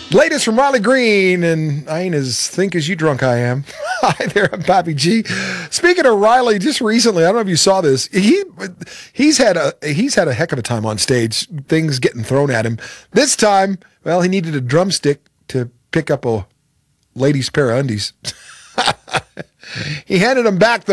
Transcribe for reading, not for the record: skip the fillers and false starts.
Latest from Riley Green, and I ain't as think as you drunk I am. Hi there, I'm Pappy G. Speaking of Riley, just recently, I don't know if you saw this. He's had a heck of a time on stage. Things getting thrown at him. This time, well, he needed a drumstick to pick up a lady's pair of undies. He handed them back though.